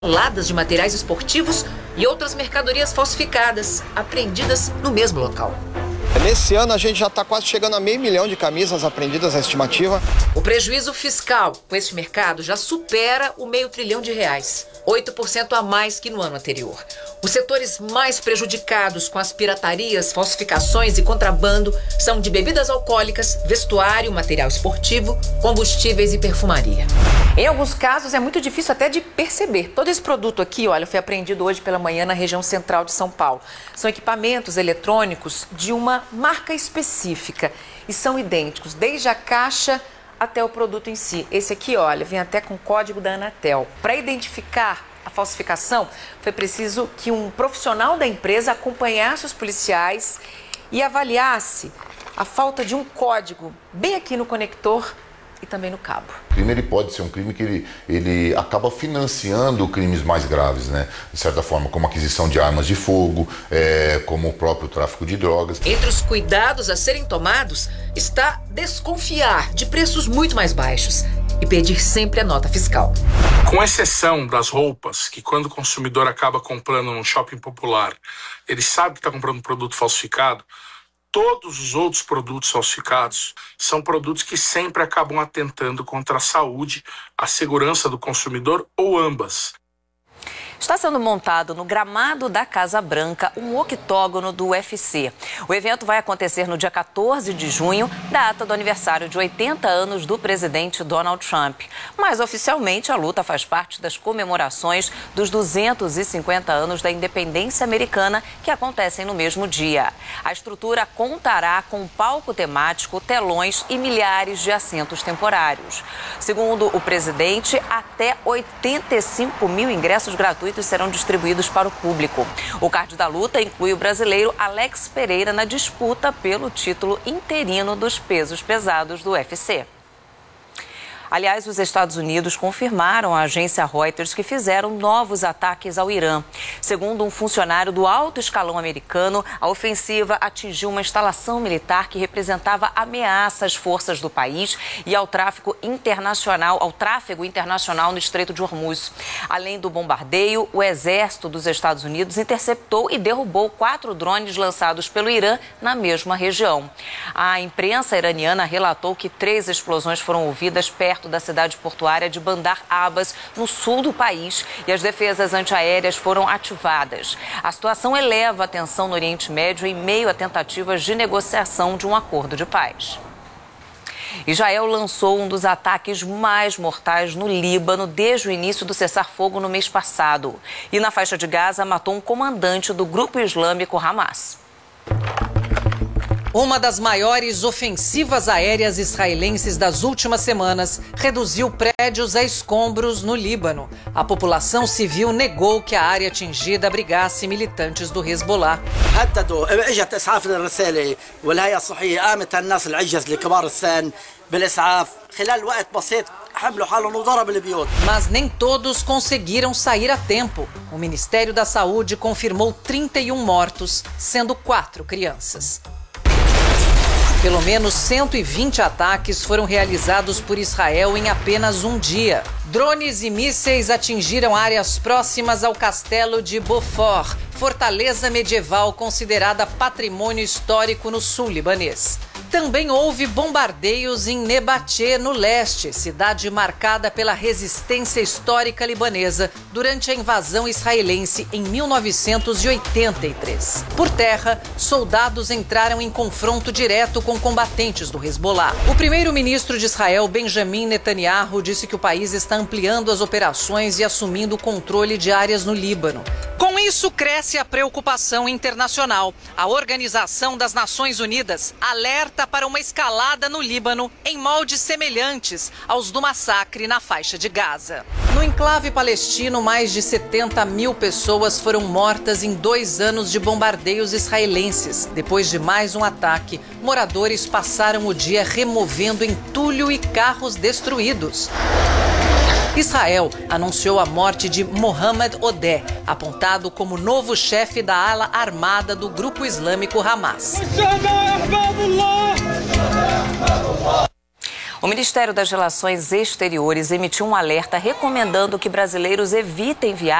toneladas de materiais esportivos e outras mercadorias falsificadas, apreendidas no mesmo local. Nesse ano a gente já está quase chegando a 500 mil de camisas apreendidas, a estimativa. O prejuízo fiscal com este mercado já supera o R$500 bilhão, 8% a mais que no ano anterior. Os setores mais prejudicados com as piratarias, falsificações e contrabando são de bebidas alcoólicas, vestuário, material esportivo, combustíveis e perfumaria. Em alguns casos é muito difícil até de perceber. Todo esse produto aqui, olha, foi apreendido hoje pela manhã na região central de São Paulo. São equipamentos eletrônicos de uma marca específica e são idênticos, desde a caixa até o produto em si. Esse aqui, olha, vem até com o código da Anatel. Para identificar a falsificação, foi preciso que um profissional da empresa acompanhasse os policiais e avaliasse a falta de um código bem aqui no conector e também no cabo. O crime ele pode ser um crime que ele acaba financiando crimes mais graves, né? De certa forma, como aquisição de armas de fogo, como o próprio tráfico de drogas. Entre os cuidados a serem tomados está desconfiar de preços muito mais baixos e pedir sempre a nota fiscal. Com exceção das roupas, que quando o consumidor acaba comprando num shopping popular, ele sabe que está comprando um produto falsificado, todos os outros produtos falsificados são produtos que sempre acabam atentando contra a saúde, a segurança do consumidor ou ambas. Está sendo montado no gramado da Casa Branca um octógono do UFC. O evento vai acontecer no dia 14 de junho, data do aniversário de 80 anos do presidente Donald Trump. Mas oficialmente a luta faz parte das comemorações dos 250 anos da independência americana que acontecem no mesmo dia. A estrutura contará com um palco temático, telões e milhares de assentos temporários. Segundo o presidente, até 85 mil ingressos gratuitos serão distribuídos para o público. O card da luta inclui o brasileiro Alex Pereira na disputa pelo título interino dos pesos pesados do UFC. Aliás, os Estados Unidos confirmaram à agência Reuters que fizeram novos ataques ao Irã. Segundo um funcionário do alto escalão americano, a ofensiva atingiu uma instalação militar que representava ameaça às forças do país e ao tráfego internacional no Estreito de Hormuz. Além do bombardeio, o exército dos Estados Unidos interceptou e derrubou 4 drones lançados pelo Irã na mesma região. A imprensa iraniana relatou que 3 explosões foram ouvidas perto da cidade portuária de Bandar Abbas, no sul do país, e as defesas antiaéreas foram ativadas. A situação eleva a tensão no Oriente Médio em meio a tentativas de negociação de um acordo de paz. Israel lançou um dos ataques mais mortais no Líbano desde o início do cessar-fogo no mês passado. E na faixa de Gaza matou um comandante do grupo islâmico Hamas. Uma das maiores ofensivas aéreas israelenses das últimas semanas reduziu prédios a escombros no Líbano. A população civil negou que a área atingida abrigasse militantes do Hezbollah. Mas nem todos conseguiram sair a tempo. O Ministério da Saúde confirmou 31 mortos, sendo 4 crianças. Pelo menos 120 ataques foram realizados por Israel em apenas um dia. Drones e mísseis atingiram áreas próximas ao castelo de Beaufort, fortaleza medieval considerada patrimônio histórico no sul libanês. Também houve bombardeios em Nebatê, no leste, cidade marcada pela resistência histórica libanesa durante a invasão israelense em 1983. Por terra, soldados entraram em confronto direto com combatentes do Hezbollah. O primeiro-ministro de Israel, Benjamin Netanyahu, disse que o país está ampliando as operações e assumindo o controle de áreas no Líbano. Com isso, cresce a preocupação internacional. A Organização das Nações Unidas alerta para uma escalada no Líbano em moldes semelhantes aos do massacre na faixa de Gaza. No enclave palestino, mais de 70 mil pessoas foram mortas em 2 anos de bombardeios israelenses. Depois de mais um ataque, moradores passaram o dia removendo entulho e carros destruídos. Israel anunciou a morte de Mohamed Odeh, apontado como novo chefe da ala armada do grupo islâmico Hamas. O Ministério das Relações Exteriores emitiu um alerta recomendando que brasileiros evitem viagens